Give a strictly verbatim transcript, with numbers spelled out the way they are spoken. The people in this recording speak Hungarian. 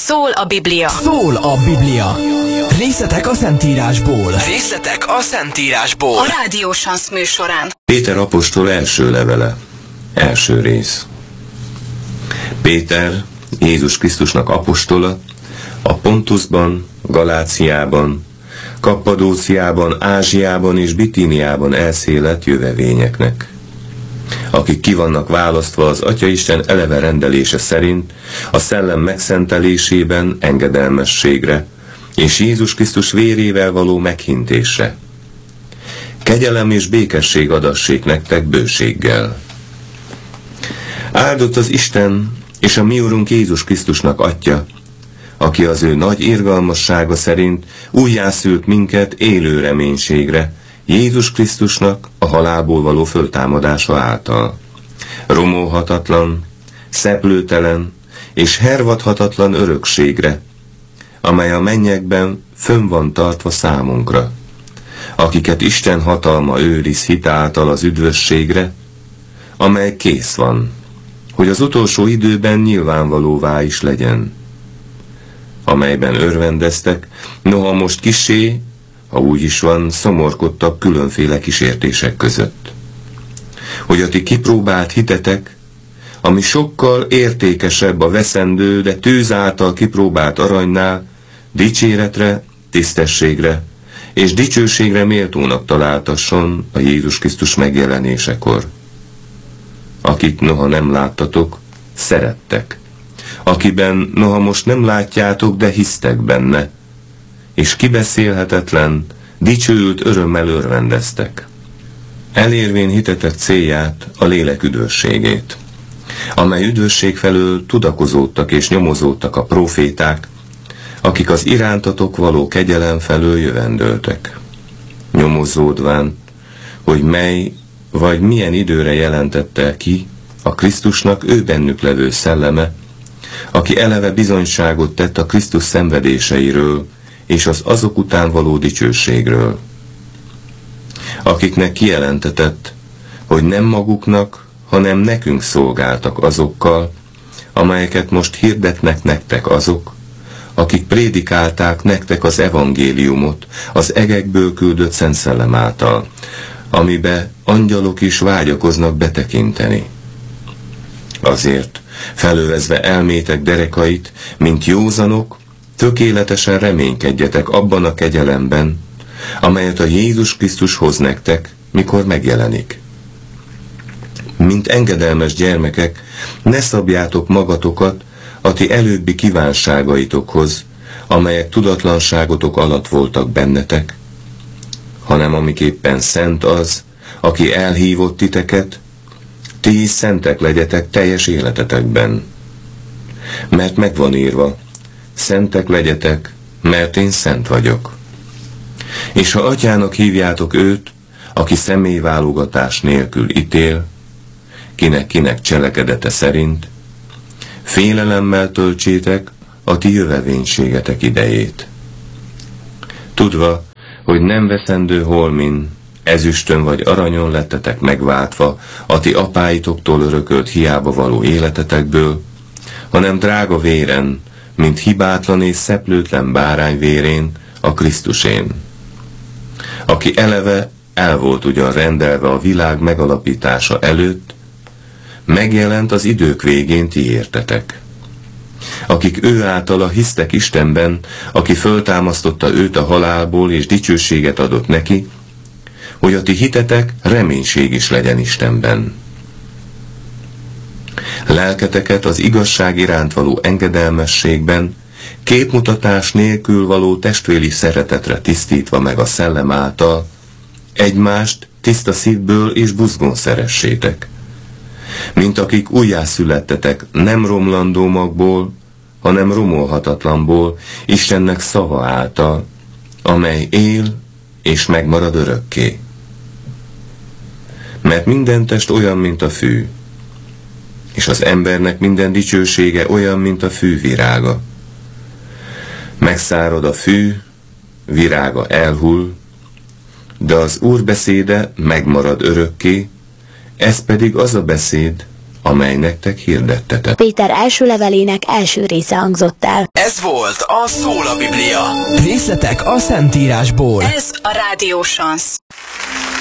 Szól a Biblia. Szól a Biblia. Részletek a Szentírásból. Részletek a Szentírásból. A Rádió Sansz műsorán. Péter apostol első levele. Első rész. Péter, Jézus Krisztusnak apostola, a Pontusban, Galáciában, Kappadóciában, Ázsiában és Bitíniában elszélet jövevényeknek, akik ki vannak választva az Atyaisten eleve rendelése szerint a szellem megszentelésében engedelmességre és Jézus Krisztus vérével való meghintésre. Kegyelem és békesség adassék nektek bőséggel. Áldott az Isten és a mi Urunk Jézus Krisztusnak Atya, aki az ő nagy irgalmassága szerint újjászült minket élő reménységre, Jézus Krisztusnak a halálból való föltámadása által. Romolhatatlan, szeplőtelen és hervadhatatlan örökségre, amely a mennyekben fönn van tartva számunkra, akiket Isten hatalma őriz hit által az üdvösségre, amely kész van, hogy az utolsó időben nyilvánvalóvá is legyen, amelyben örvendeztek, noha most kissé, ha úgy is van, szomorkodtak különféle kísértések között. Hogy a ti kipróbált hitetek, ami sokkal értékesebb a veszendő, de tűz által kipróbált aranynál, dicséretre, tisztességre és dicsőségre méltónak találtasson a Jézus Krisztus megjelenésekor. Akit noha nem láttatok, szerettek, akiben noha most nem látjátok, de hisztek benne, és kibeszélhetetlen, dicsőült örömmel örvendeztek, elérvén hitetek célját, a lélek üdvösségét, amely üdvösség felől tudakozódtak és nyomozódtak a próféták, akik az irántatok való kegyelem felől jövendöltek, nyomozódván, hogy mely vagy milyen időre jelentette ki a Krisztusnak ő bennük levő szelleme, aki eleve bizonyságot tett a Krisztus szenvedéseiről és az azok után való dicsőségről, akiknek kijelentetett, hogy nem maguknak, hanem nekünk szolgáltak azokkal, amelyeket most hirdetnek nektek azok, akik prédikálták nektek az evangéliumot az egekből küldött Szent Szellem által, amibe angyalok is vágyakoznak betekinteni. Azért, felövezve elmétek derekait, mint józanok, tökéletesen reménykedjetek abban a kegyelemben, amelyet a Jézus Krisztus hoz nektek, mikor megjelenik. Mint engedelmes gyermekek, ne szabjátok magatokat a ti előbbi kívánságaitokhoz, amelyek tudatlanságotok alatt voltak bennetek, hanem amiképpen szent az, aki elhívott titeket, ti is szentek legyetek teljes életetekben. Mert megvan írva, szentek legyetek, mert én szent vagyok. És ha atyának hívjátok őt, aki személyválogatás nélkül ítél, kinek-kinek cselekedete szerint, félelemmel töltsétek a ti jövevénységetek idejét. Tudva, hogy nem veszendő holmin, ezüstön vagy aranyon lettetek megváltva a ti apáitoktól örökölt hiába való életetekből, hanem drága véren, mint hibátlan és szeplőtlen bárány vérén, a Krisztusén, aki eleve el volt ugyan rendelve a világ megalapítása előtt, megjelent az idők végén ti értetek, akik ő általa hisztek Istenben, aki föltámasztotta őt a halálból és dicsőséget adott neki, hogy a ti hitetek reménység is legyen Istenben. Lelketeket az igazság iránt való engedelmességben, képmutatás nélkül való testvéri szeretetre tisztítva meg a szellem által, egymást tiszta szívből és buzgón szeressétek, mint akik újjászülettetek nem romlandó magból, hanem romolhatatlanból, Istennek szava által, amely él és megmarad örökké. Mert minden test olyan, mint a fű, és az embernek minden dicsősége olyan, mint a fű virága. Megszárad a fű, virága elhull, de az Úr beszéde megmarad örökké, ez pedig az a beszéd, amely nektek hirdettetek. Péter első levelének első része hangzott el. Ez volt a Szól a Biblia. Részletek a Szentírásból. Ez a Rádió Sansz.